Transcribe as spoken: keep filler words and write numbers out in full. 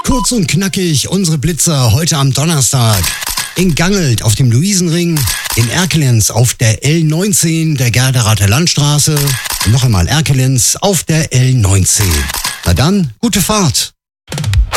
Kurz und knackig unsere Blitzer heute am Donnerstag. In Gangelt auf dem Luisenring, in Erkelenz auf der L neunzehn der Gerderater Landstraße und noch einmal Erkelenz auf der L neunzehn. Na dann, gute Fahrt!